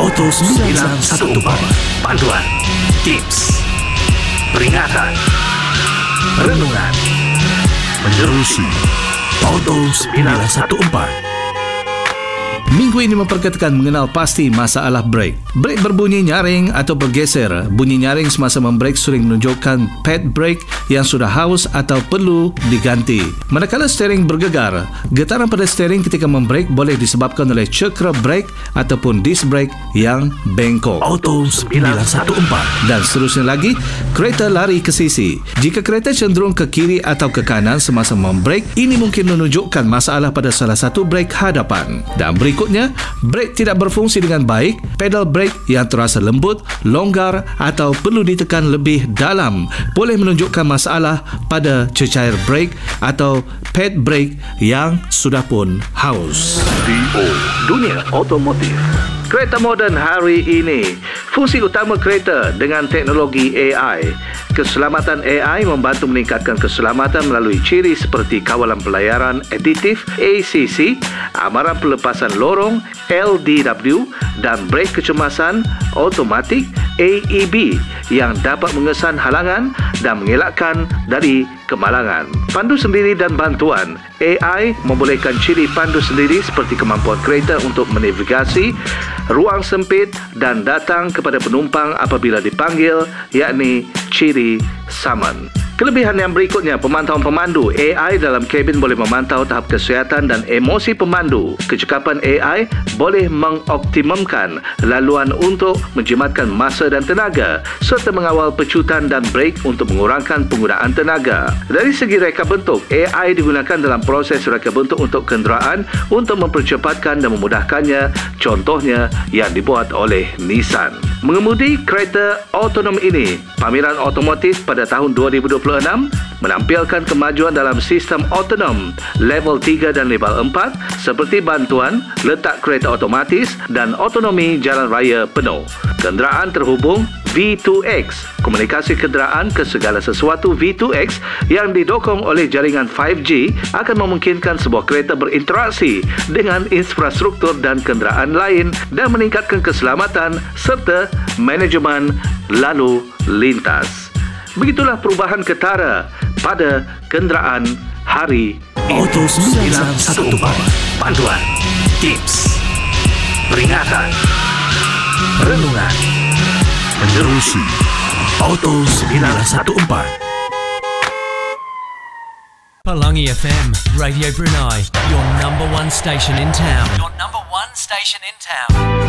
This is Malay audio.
Auto 914. Panduan, tips, peringatan, renungan, menerusi Auto 914. Minggu ini memperkatakan mengenal pasti masalah brake. Brake berbunyi nyaring atau bergeser. Bunyi nyaring semasa membrake sering menunjukkan pad brake yang sudah haus atau perlu diganti. Manakala steering bergegar, getaran pada steering ketika membrake boleh disebabkan oleh cakra brake ataupun disc brake yang bengkok. Auto 914. Dan seterusnya lagi, kereta lari ke sisi. Jika kereta cenderung ke kiri atau ke kanan semasa membrake, ini mungkin menunjukkan masalah pada salah satu brake hadapan. Dan berikutnya, brake tidak berfungsi dengan baik, pedal brake yang terasa lembut, longgar atau perlu ditekan lebih dalam boleh menunjukkan masalah pada cecair brake atau pad brake yang sudah pun haus. Dunia otomotif. Kereta moden hari ini, fungsi utama kereta dengan teknologi AI. Keselamatan AI membantu meningkatkan keselamatan melalui ciri seperti kawalan pelayaran aditif ACC, amaran pelepasan lorong LDW dan brake kecemasan automatik AEB yang dapat mengesan halangan dan mengelakkan dari kemalangan. Pandu sendiri dan bantuan. AI membolehkan ciri pandu sendiri seperti kemampuan kereta untuk menavigasi ruang sempit dan datang kepada penumpang apabila dipanggil, yakni ciri summon. Kelebihan yang berikutnya, pemantauan pemandu. AI dalam kabin boleh memantau tahap kesihatan dan emosi pemandu. Kecekapan AI boleh mengoptimumkan laluan untuk menjimatkan masa dan tenaga serta mengawal pecutan dan brake untuk mengurangkan penggunaan tenaga. Dari segi reka bentuk, AI digunakan dalam proses reka bentuk untuk kenderaan untuk mempercepatkan dan memudahkannya, contohnya yang dibuat oleh Nissan. Mengemudi kereta otonom ini, pameran otomotif pada tahun 2026 menampilkan kemajuan dalam sistem otonom level 3 dan level 4 seperti bantuan, letak kereta otomatis dan otonomi jalan raya penuh. Kenderaan terhubung V2X, komunikasi kenderaan ke segala sesuatu V2X yang didokong oleh jaringan 5G akan memungkinkan sebuah kereta berinteraksi dengan infrastruktur dan kenderaan lain dan meningkatkan keselamatan serta manajemen lalu lintas. Begitulah perubahan ketara pada kenderaan hari ini. Auto 914. Panduan, tips, peringatan, renungan, menerusi Auto 914. Pelangi FM, Radio Brunei, your number one station in town. Your number one station in town.